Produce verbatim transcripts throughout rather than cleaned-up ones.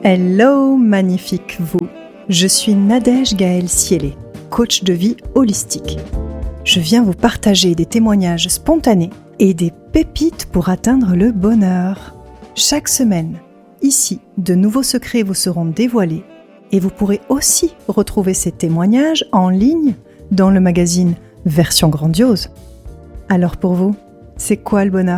Hello, magnifique vous. Je suis Nadège Gaëlle Siélé, coach de vie holistique. Je viens vous partager des témoignages spontanés et des pépites pour atteindre le bonheur. Chaque semaine, ici, de nouveaux secrets vous seront dévoilés et vous pourrez aussi retrouver ces témoignages en ligne dans le magazine Version Grandiose. Alors pour vous, c'est quoi le bonheur ?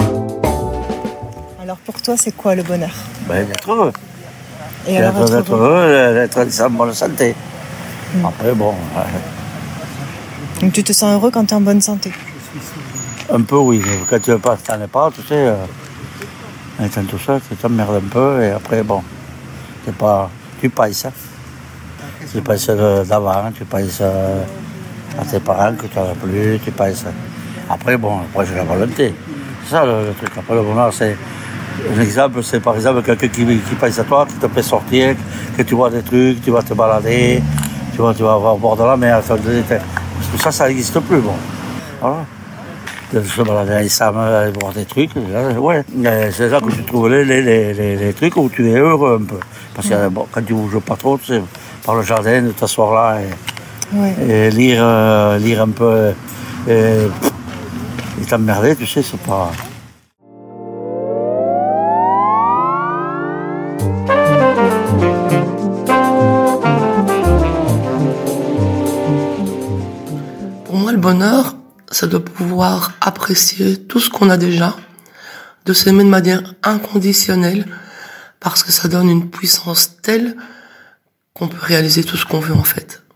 Alors pour toi, c'est quoi le bonheur ? Ben, d'être heureux. Et alors d'être, être d'être heureux. heureux, d'être en bonne santé. Mm. Après, bon, euh, Donc tu te sens heureux quand tu es en bonne santé ? un peu oui. Quand tu pas, t'en es pas, tu sais, euh, étant tout ça, tu t'emmerdes un peu et après, bon, c'est pas, tu passes. Hein. Tu passes euh, d'avant, tu passes euh, à tes parents que tu n'auras plus, tu passes. Après, bon, après, j'ai la volonté. C'est ça le, le truc. Après, le bonheur, c'est. Un exemple, c'est par exemple quelqu'un qui, qui pense à toi, qui te fait sortir, que tu vois des trucs, tu vas te balader, tu vas, tu vas voir au bord de la mer. Tout ça, ça n'existe plus, bon. Voilà. De se balader avec Sam, aller voir des trucs, là, ouais. C'est là que tu trouves les, les, les, les trucs où tu es heureux un peu. Parce que bon, quand tu ne bouges pas trop, tu sais, par le jardin, de t'asseoir là et, Ouais. et lire, euh, lire un peu et, et t'emmerder, tu sais, c'est pas... Pour moi, le bonheur, c'est de pouvoir apprécier tout ce qu'on a déjà, de s'aimer de manière inconditionnelle, parce que ça donne une puissance telle qu'on peut réaliser tout ce qu'on veut en fait.